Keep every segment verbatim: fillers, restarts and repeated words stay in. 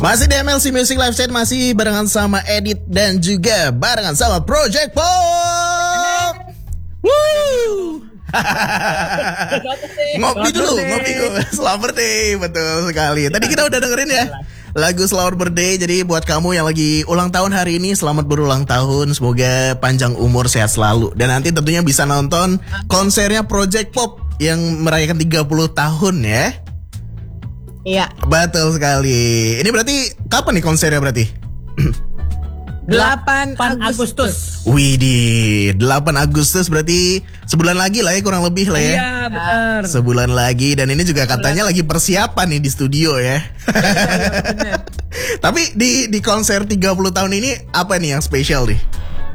Masih di M L C Music Live Chat, masih barengan sama Edit dan juga barengan sama Project Pop. Woo! Ngopi dulu, ngopi dulu. Selamat birthday, betul sekali. Tadi kita udah dengerin ya lagu Selamat Birthday. Jadi buat kamu yang lagi ulang tahun hari ini, selamat berulang tahun. Semoga panjang umur, sehat selalu. Dan nanti tentunya bisa nonton konsernya Project Pop yang merayakan tiga puluh tahun ya. Iya. Betul sekali. Ini berarti kapan nih konsernya berarti? delapan Agustus. Widih, delapan Agustus berarti sebulan lagi lah ya, kurang lebih lah ya. Iya, benar. Sebulan lagi, dan ini juga katanya lagi persiapan nih di studio ya. Benar. Tapi di di konser tiga puluh tahun ini apa nih yang spesial nih?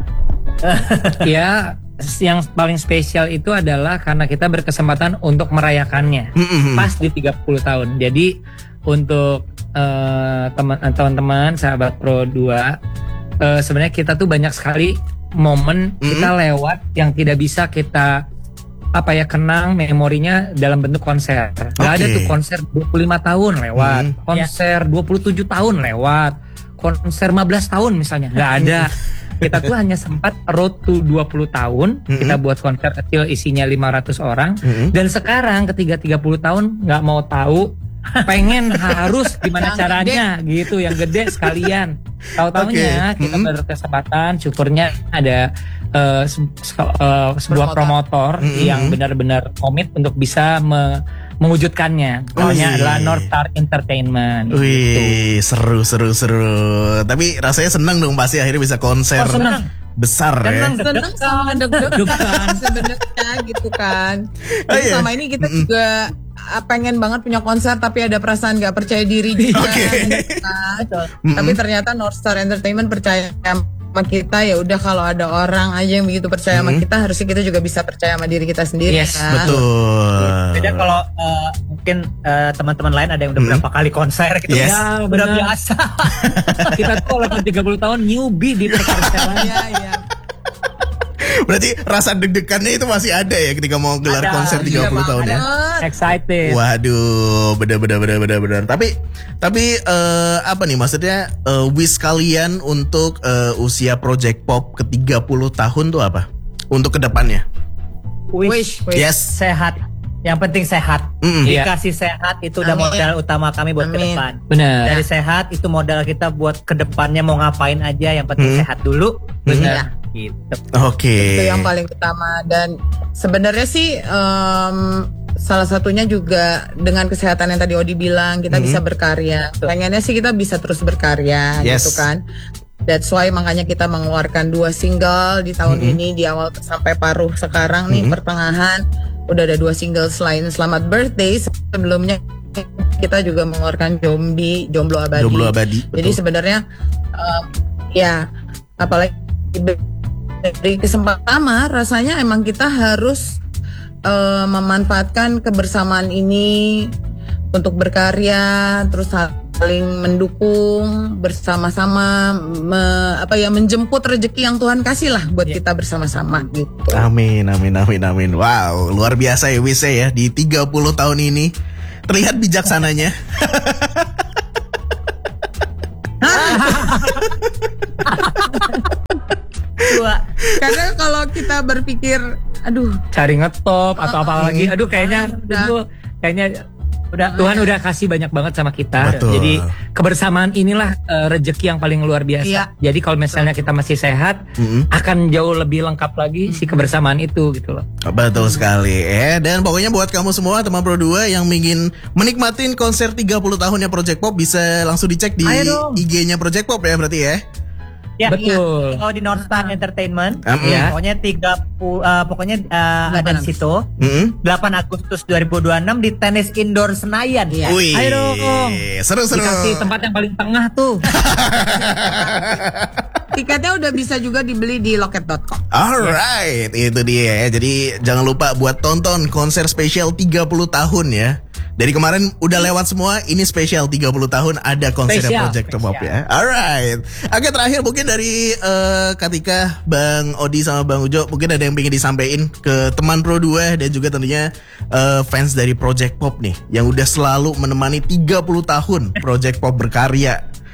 Ya, yang paling spesial itu adalah karena kita berkesempatan untuk merayakannya Mm-hmm. pas di tiga puluh tahun. Jadi untuk uh, teman teman-teman sahabat Pro dua, uh, sebenarnya kita tuh banyak sekali momen Mm-hmm. kita lewat yang tidak bisa kita apa ya kenang memorinya dalam bentuk konser. Gak Okay. ada tuh konser dua puluh lima tahun lewat, Mm. konser dua puluh tujuh tahun lewat, konser lima belas tahun misalnya. Gak ada. Kita tuh hanya sempat road to dua puluh tahun. Mm-hmm. Kita buat konser kecil isinya lima ratus orang. Mm-hmm. Dan sekarang ketiga tiga puluh tahun gak mau tahu, pengen harus gimana caranya gitu, yang gede sekalian. Tahu-taunya Okay. kita Mm-hmm. berkesempatan, syukurnya ada uh, se- se- uh, sebuah promotor Mm-hmm. yang benar-benar komit untuk bisa me- mewujudkannya. Namanya Wih. adalah North Star Entertainment. Gitu. Wih, seru seru seru. Tapi rasanya seneng dong pasti akhirnya bisa konser Oh, seneng. besar ya. Seneng. Seneng sama deg-degan sebenarnya gitu kan. Oh, Jadi iya. selama ini kita juga ah, pengen banget punya konser tapi ada perasaan gak percaya diri juga. Oke. gitu kan. Tapi ternyata North Star Entertainment percaya sama kita, ya udah kalau ada orang aja yang begitu percaya sama kita, harusnya kita juga bisa percaya sama diri kita sendiri. Yes, kan? Betul. Beda kalau uh, mungkin uh, teman-teman lain ada yang udah Hmm. berapa kali konser gitu. Yes. Ya, udah benar. biasa. Kita tuh walaupun tiga puluh tahun newbie di perkonseran. Iya, iya. Berarti rasa deg-degannya itu masih ada ya ketika mau gelar Ada, konser tiga puluh iya, tahun ya. banget. Excited. Waduh, benar-benar benar-benar benar. Tapi tapi eh, apa nih maksudnya, eh, wish kalian untuk eh, usia Project Pop ke tiga puluh tahun tuh apa? Untuk kedepannya? Wish, wish. Yes. Sehat. Yang penting sehat. Mm-mm. Dikasih sehat itu udah Amin. modal utama kami buat ke Amin. depan. Benar. Dari sehat itu modal kita buat ke depannya, mau ngapain aja yang penting Hmm. sehat dulu. Benar. Gitu. Oke. Itu yang paling utama. Dan sebenarnya sih em, salah satunya juga dengan kesehatan yang tadi Odi bilang, kita Mhm. bisa berkarya. Pengennya sih kita bisa terus berkarya Yes. gitu kan. That's why makanya kita mengeluarkan dua single di tahun Mhm. ini, di awal sampai paruh sekarang nih Mhm. pertengahan udah ada dua single selain Selamat Birthday. Sebelumnya kita juga mengeluarkan Zombie, Jomblo Abadi. Jomblo Abadi. Jadi Betul. sebenarnya um, ya apalagi dari kesempatan pertama, rasanya emang kita harus uh, memanfaatkan kebersamaan ini untuk berkarya, terus saling mendukung bersama-sama, me- apa ya menjemput rezeki yang Tuhan kasih lah buat kita bersama-sama gitu. Amin, amin, amin, amin. Wow, luar biasa ya Wise ya di tiga puluh tahun ini. Terlihat bijaksananya. Dua. Karena kalau kita berpikir, aduh, Cari ngetop atau apa lagi. Aduh kayaknya Udah. itu kayaknya udah Tuhan udah kasih banyak banget sama kita. Betul. Jadi kebersamaan inilah eh, rezeki yang paling luar biasa. Iya. Jadi kalau misalnya kita masih sehat, Mm-mm. akan jauh lebih lengkap lagi si kebersamaan itu gitu loh. Betul sekali ya. Dan pokoknya buat kamu semua teman Pro dua yang ingin menikmatin konser tiga puluh tahunnya Project Pop, bisa langsung dicek di Ayo dong. I G-nya Project Pop ya berarti ya. Ya, Betul. Kalau di North Star Entertainment, Mm-mm. ya, pokoknya tiga puluh, uh, pokoknya uh, ada di situ. Mm-mm. delapan Agustus dua ribu dua puluh enam di tenis indoor Senayan. Iya. Wih, Ayo dong. seru-seru. Dikasih tempat yang paling tengah tuh. tiketnya udah bisa juga dibeli di loket dot com. Alright, itu dia ya. Jadi jangan lupa buat tonton konser spesial tiga puluh tahun ya. Dari kemarin udah lewat semua, ini spesial tiga puluh tahun ada konsernya Spesial, Project Pop spesial. ya. Alright. Oke, terakhir mungkin dari eh, Katika, Bang Odi sama Bang Ujo, mungkin ada yang pengen disampaikan ke teman Pro dua dan juga tentunya eh, fans dari Project Pop nih yang udah selalu menemani tiga puluh tahun Project Pop berkarya.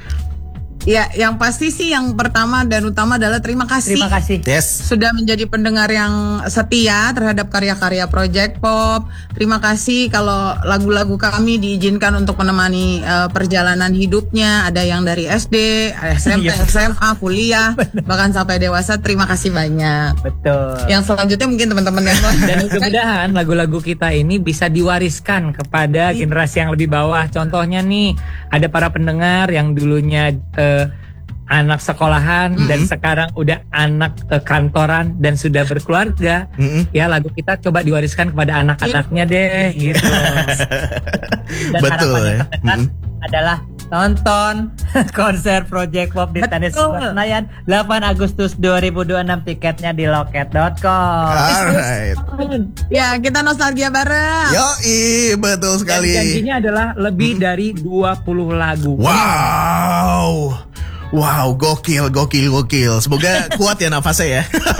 Ya, yang pasti sih yang pertama dan utama adalah terima kasih. Terima kasih. Yes. Sudah menjadi pendengar yang setia terhadap karya-karya Project Pop. Terima kasih kalau lagu-lagu kami diizinkan untuk menemani uh, perjalanan hidupnya. Ada yang dari S D, S M P, S M A, kuliah, bahkan sampai dewasa. Terima kasih banyak. Betul. Yang selanjutnya mungkin teman-teman yang Dan mudah-mudahan lagu-lagu kita ini bisa diwariskan kepada generasi yang lebih bawah. Contohnya nih, ada para pendengar yang dulunya eh, anak sekolahan mm-hmm. dan sekarang udah anak eh, kantoran dan sudah berkeluarga. Mm-hmm. Ya, lagu kita coba diwariskan kepada anak-anaknya deh gitu. Dan Betul, harapan ya. yang terdekat Mm-hmm. adalah tonton konser Project Pop di Tenis Senayan delapan Agustus dua ribu dua puluh enam, tiketnya di loket dot com. Alright. ya kita nostalgia bareng. Yoi, betul Dan sekali. janjinya adalah lebih dari dua puluh lagu. Wow. Wow, gokil, gokil, gokil. Semoga kuat ya nafasnya ya.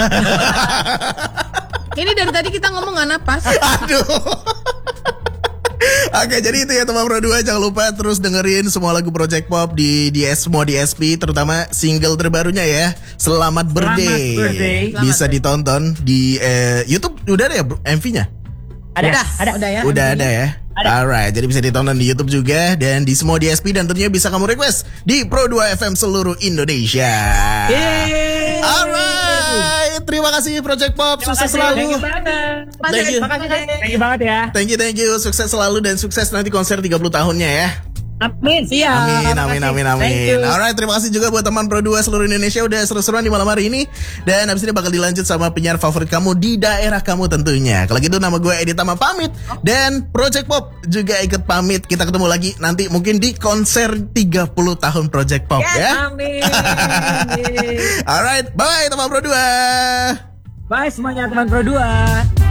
Ini dari tadi kita ngomong nggak napas. Aduh. Oke, jadi itu ya teman Pro dua, jangan lupa terus dengerin semua lagu Project Pop di di semua D S P, terutama single terbarunya ya. Selamat Birthday. Selamat Birthday. Bisa ditonton di eh, YouTube, udah ada ya M V-nya? Ada, Yes. ada, Udah ya. Udah ada ya. Ada. Alright, jadi bisa ditonton di YouTube juga dan di semua D S P, dan tentunya bisa kamu request di Pro dua F M seluruh Indonesia. Yeay. Alright, terima kasih Project Pop, sukses Thank selalu. you banget. Thank you. Thank you banget ya. Thank you, thank you. Sukses selalu dan sukses nanti konser tiga puluh tahunnya ya. Amin. Siap. Amin, amin, amin, Thank amin. you. Alright, terima kasih juga buat teman Pro dua seluruh Indonesia udah seru-seruan di malam hari ini. Dan abis ini bakal dilanjut sama penyiar favorit kamu di daerah kamu tentunya. Kalau gitu nama gue Edi Tama pamit. Dan Project Pop juga ikut pamit. Kita ketemu lagi nanti mungkin di konser tiga puluh tahun Project Pop ya. Amin. Alright, bye teman Pro dua. Bye semuanya teman Pro dua.